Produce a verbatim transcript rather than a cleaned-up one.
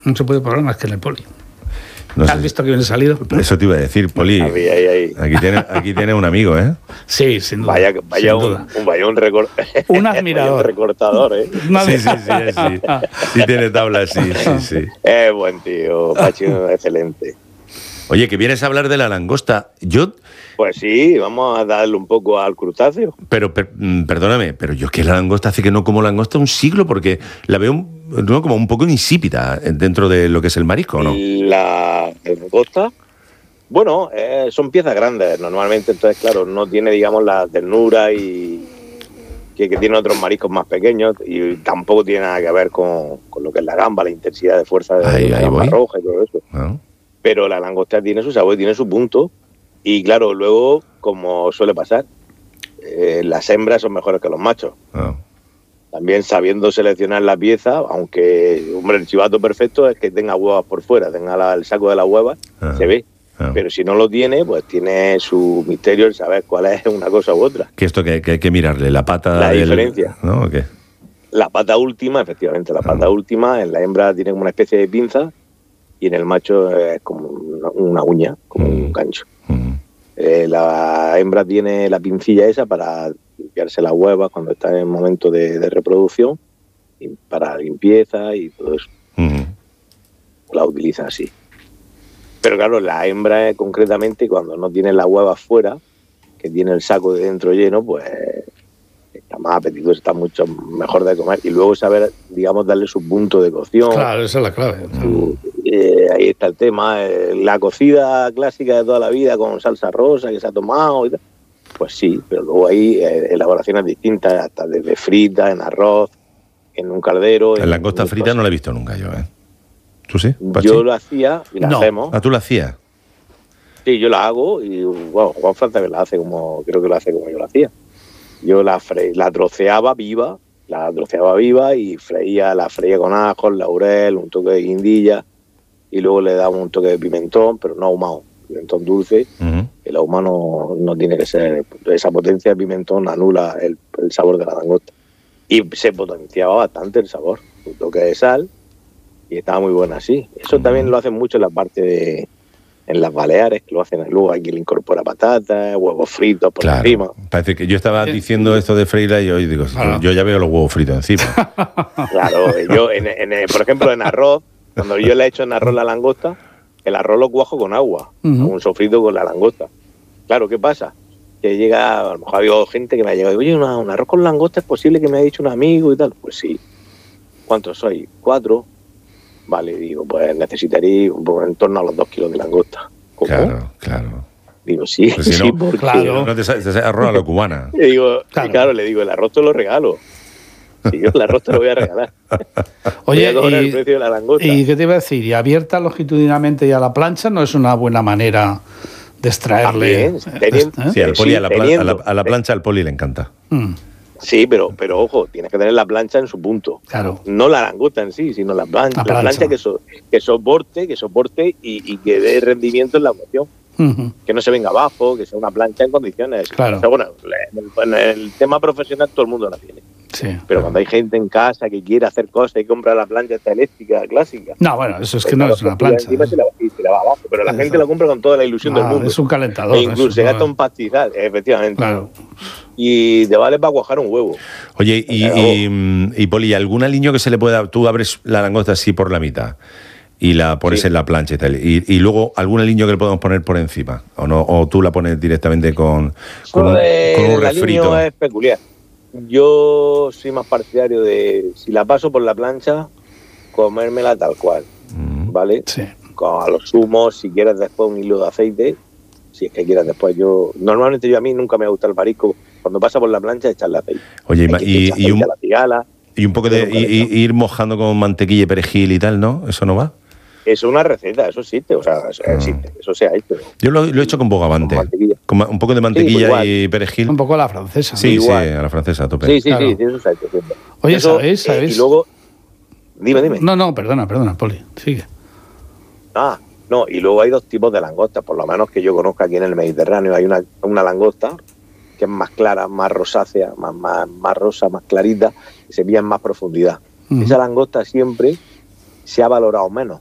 No se puede probar más que en el Poli. No ¿Has sé. visto que viene salido? Eso te iba a decir, Poli. Ahí, ahí, ahí. Aquí tienes aquí tiene un amigo, ¿eh? Sí, sin duda. Vaya, vaya, sin un, duda. un, vaya un, recor- Un vaya admirador. un recortador, ¿eh? Una Sí, vez- sí, sí, sí. Sí tiene tabla, sí, sí, sí. Es buen tío, Pachi, excelente. Oye, que vienes a hablar de la langosta. Yo, Pues sí, vamos a darle un poco al crustáceo. pero per- mm, perdóname, pero yo es que la langosta hace que no como langosta un siglo porque la veo un- no, como un poco insípida dentro de lo que es el marisco, ¿no? La langosta, bueno, eh, son piezas grandes normalmente, entonces claro, no tiene, digamos, la ternura y que, que tienen otros mariscos más pequeños y tampoco tiene nada que ver con, con lo que es la gamba, la intensidad de fuerza de Ahí- la ahí gamba voy. roja y todo eso. ¿No? Pero la langosta tiene su sabor, tiene su punto y claro, luego, como suele pasar, eh, las hembras son mejores que los machos. No. También sabiendo seleccionar la pieza, aunque, hombre, el chivato perfecto es que tenga huevas por fuera, tenga la- el saco de las huevas, Ah, se ve. ah. Pero si no lo tiene, pues tiene su misterio el saber cuál es una cosa u otra. Que esto que, que hay que mirarle, la pata La del- diferencia. ¿no? ¿O qué? La pata última, efectivamente, la pata última, en la hembra tiene como una especie de pinza y en el macho es como una, una uña, como Mm. un gancho. Mm. Eh, la hembra tiene la pincilla esa para limpiarse las huevas cuando está en el momento de, de reproducción, y para limpieza y todo eso. Mm. La utiliza así. Pero claro, la hembra eh, concretamente cuando no tiene las huevas fuera, que tiene el saco de dentro lleno, pues está más apetitoso, está mucho mejor de comer. Y luego saber, digamos, darle su punto de cocción. Claro, esa es la clave. Su- eh, ahí está el tema. eh, la cocida clásica de toda la vida con salsa rosa que se ha tomado y tal. Pues sí, pero luego hay eh, elaboraciones distintas, hasta desde frita, en arroz, en un caldero. La en langosta mil frita cosas. no la he visto nunca yo, ¿eh? ¿Tú sí, Pachi? Yo lo hacía y la No. hacemos. Ah, ¿tú la hacías? Sí, yo la hago y bueno, Juan Fran también la hace como, creo que lo hace como yo lo hacía. Yo la fre la troceaba viva, la troceaba viva y freía, la freía con ajos, laurel, un toque de guindilla y luego le daba un toque de pimentón, pero no ahumado, pimentón dulce. Ujú. El ahumado no, no tiene que ser, esa potencia de pimentón anula el, el sabor de la langosta. Y se potenciaba bastante el sabor, un toque de sal y estaba muy buena así. Eso también lo hacen mucho en la parte de, en las Baleares, que lo hacen luego, aquí le incorpora patatas, huevos fritos por encima. Claro. Parece que yo estaba diciendo esto de freírla y yo digo, Claro. yo ya veo los huevos fritos encima. Claro, yo, en, en- por ejemplo, en arroz, cuando yo le he hecho en arroz la langosta, el arroz lo cuajo con agua, Ujú. un sofrito con la langosta. Claro, ¿qué pasa? Que llega, a lo mejor ha habido gente que me ha llegado, oye, una- un arroz con langosta es posible que me haya dicho un amigo y tal. Pues sí. ¿Cuántos soy? ¿Cuatro? Vale, digo, pues necesitaría un poco en torno a los dos kilos de langosta. ¿Cómo? Claro, claro. Digo, sí, Pues si sí, no, porque... claro. No te sale, te sale arroz a la cubana. Le digo, Claro. y claro, le digo, el arroz te lo regalo. Si yo el arroz te lo voy a regalar. Oye, voy a cobrar el y, precio de la langosta. ¿y qué te iba a decir? ¿Y abierta longitudinalmente y a la plancha no es una buena manera de extraerle? También, teniendo- ¿Eh? Sí, al poli, a, la Sí, plan- a, la, teniendo. a la plancha al poli le encanta. Mm, Sí, pero, pero ojo, tienes que tener la plancha en su punto. claro. No la langosta en sí, sino la plancha, La la plancha. plancha, que, so- que soporte, que soporte y, y que dé rendimiento en la cocción. Ujú. Que no se venga abajo, que sea una plancha en condiciones. Claro. O sea, bueno, en el, en el tema profesional todo el mundo la tiene. Sí. Pero cuando hay gente en casa que quiere hacer cosas y compra la plancha esta eléctrica clásica. No, bueno, eso es que pues no claro, es una se tira plancha. encima y se la, y se la va abajo. Pero la Eso. gente la compra con toda la ilusión Ah, del mundo. es un calentador. E incluso eso se no gasta es- un pastizal, efectivamente. Claro. Y te vale para cuajar un huevo. Oye, y, Acabó. y, mm, y Poli, ¿algún aliño que se le pueda...? Tú abres la langosta así por la mitad y la pones Sí. en la plancha y tal. Y, y luego, ¿algún aliño que le podemos poner por encima? ¿O no? ¿O tú la pones directamente con, con, un, Eh, con un el refrito? aliño es peculiar. Yo soy más partidario de, si la paso por la plancha, comérmela tal cual, Mm. ¿vale? Sí. Con, a lo sumo, si quieres después un hilo de aceite, si es que quieras después yo... Normalmente yo a mí nunca me gusta el marisco, cuando pasa por la plancha echarle aceite. Oye, y Hay ma- que y, echar y aceite un, a la cigala. y un poco de... Nunca y- le y- echo. ir mojando con mantequilla y perejil y tal, ¿no? ¿Eso no va? Eso es una receta, eso existe, o sea, eso Ah. existe, eso se ha hecho. Yo lo, lo he hecho con bogavante. Con mantequilla. Con ma- un poco de pues mantequilla igual. y perejil. Un poco a la francesa. Sí, sí, igual. a la francesa, a tope. Sí, sí, Claro. sí, sí, eso se ha hecho siempre. Oye, Eso, ¿sabéis? eh, ¿sabéis? y luego... Dime, dime. No, no, perdona, perdona, Poli. Sigue. Ah, no, y luego hay dos tipos de langostas, por lo menos que yo conozca aquí en el Mediterráneo. Hay una, una langosta que es más clara, más rosácea, más, más, más rosa, más clarita, y se pilla en más profundidad. Ujú. Esa langosta siempre se ha valorado menos.